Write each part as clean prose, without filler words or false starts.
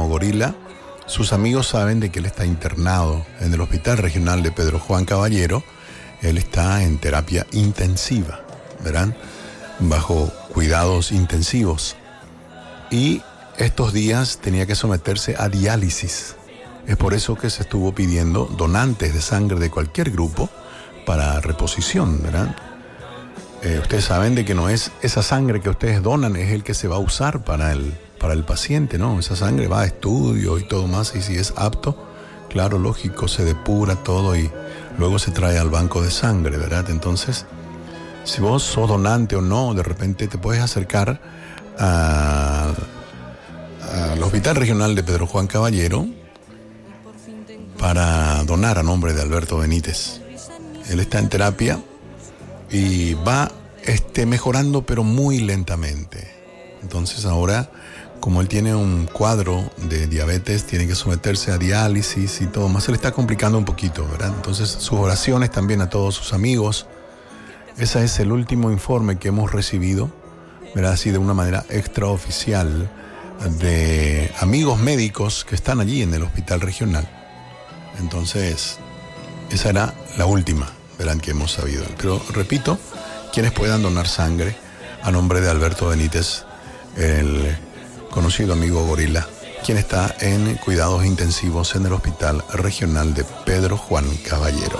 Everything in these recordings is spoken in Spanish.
Gorila, sus amigos saben de que él está internado en el Hospital Regional de Pedro Juan Caballero. Él está en terapia intensiva, ¿verán? Bajo cuidados intensivos. Y estos días tenía que someterse a diálisis. Es por eso que se estuvo pidiendo donantes de sangre de cualquier grupo para reposición, ¿verdad? Ustedes saben de que no es esa sangre que ustedes donan, es el que se va a usar para el paciente, ¿no? Esa sangre va a estudio y todo más, y si es apto, claro, lógico, se depura todo y luego se trae al banco de sangre, ¿verdad? Entonces, si vos sos donante o no, de repente te puedes acercar al Hospital Regional de Pedro Juan Caballero para donar a nombre de Alberto Benítez. Él está en terapia y va mejorando, pero muy lentamente. Entonces ahora, como él tiene un cuadro de diabetes, tiene que someterse a diálisis y todo más, se le está complicando un poquito, ¿verdad? Entonces sus oraciones también a todos sus amigos. Ese es el último informe que hemos recibido, ¿verdad? Así de una manera extraoficial, de amigos médicos que están allí en el hospital regional. Entonces, esa era la última, verán, que hemos sabido. Pero repito, quienes puedan donar sangre a nombre de Alberto Benítez, el conocido amigo Gorila, quien está en cuidados intensivos en el Hospital Regional de Pedro Juan Caballero.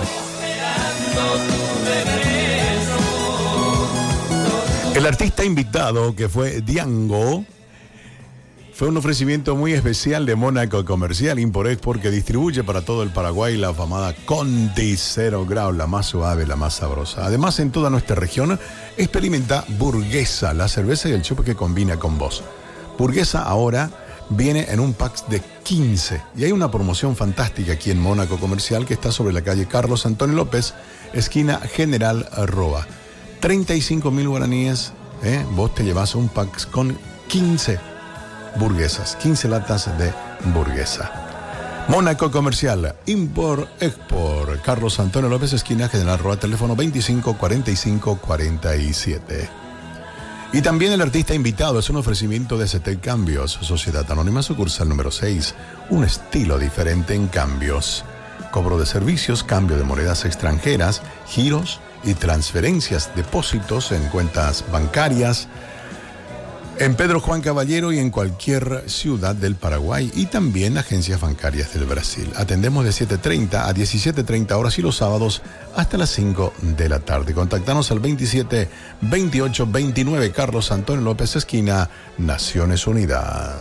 El artista invitado, que fue Diango, fue un ofrecimiento muy especial de Mónaco Comercial Import-Export, que distribuye para todo el Paraguay la afamada Conti 0 Grau, la más suave, la más sabrosa. Además, en toda nuestra región, experimenta Burguesa, la cerveza y el chupe que combina con vos. Burguesa ahora viene en un pack de 15 y hay una promoción fantástica aquí en Mónaco Comercial, que está sobre la calle Carlos Antonio López, esquina General Roa. 35.000 guaraníes, vos te llevas un pack con 15 burguesas, 15 latas de burguesa. Mónaco Comercial Import-Export, Carlos Antonio López, esquina General Roa, teléfono 25 45 47. Y también el artista invitado es un ofrecimiento de CT Cambios, Sociedad Anónima, sucursal número 6, un estilo diferente en cambios. Cobro de servicios, cambio de monedas extranjeras, giros y transferencias, depósitos en cuentas bancarias, en Pedro Juan Caballero y en cualquier ciudad del Paraguay, y también agencias bancarias del Brasil. Atendemos de 7:30 a 17:30 horas y los sábados hasta las 5 de la tarde. Contactanos al 27 28 29 Carlos Antonio López, esquina Naciones Unidas.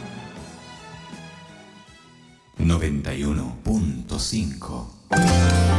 91.5